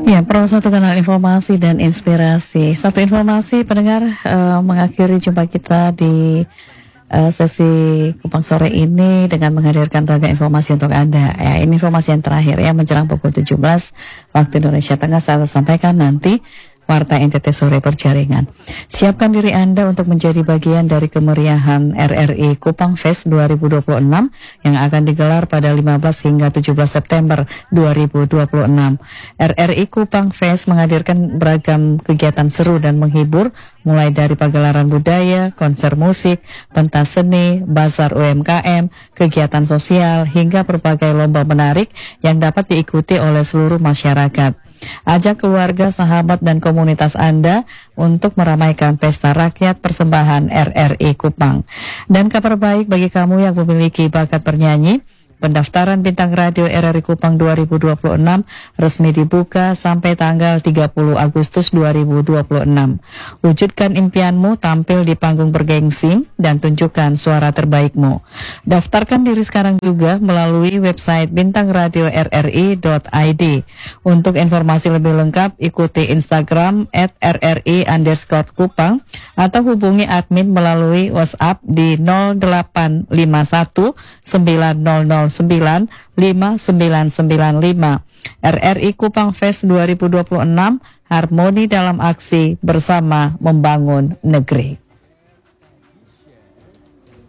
Ya, Pro satu kanal informasi dan inspirasi. Satu informasi pendengar mengakhiri jumpa kita di sesi Kupang Sore ini dengan menghadirkan berbagai informasi untuk Anda. Ya, ini informasi yang terakhir ya menjelang pukul 17 waktu Indonesia Tengah saat saya sampaikan nanti Warta NTT Sore Berjaringan. Siapkan diri Anda untuk menjadi bagian dari kemeriahan RRI Kupang Fest 2026 yang akan digelar pada 15 hingga 17 September 2026. RRI Kupang Fest menghadirkan beragam kegiatan seru dan menghibur, mulai dari pagelaran budaya, konser musik, pentas seni, bazar UMKM, kegiatan sosial, hingga berbagai lomba menarik yang dapat diikuti oleh seluruh masyarakat. Ajak keluarga, sahabat, dan komunitas Anda untuk meramaikan pesta rakyat persembahan RRI Kupang. Dan kabar baik bagi kamu yang memiliki bakat bernyanyi, pendaftaran Bintang Radio RRI Kupang 2026 resmi dibuka sampai tanggal 30 Agustus 2026. Wujudkan impianmu tampil di panggung bergengsi dan tunjukkan suara terbaikmu. Daftarkan diri sekarang juga melalui website bintangradio.rri.id. Untuk informasi lebih lengkap, ikuti Instagram @rri_kupang atau hubungi admin melalui WhatsApp di 0851 900 5995. RRI Kupang Fest 2026, harmoni dalam aksi bersama membangun negeri.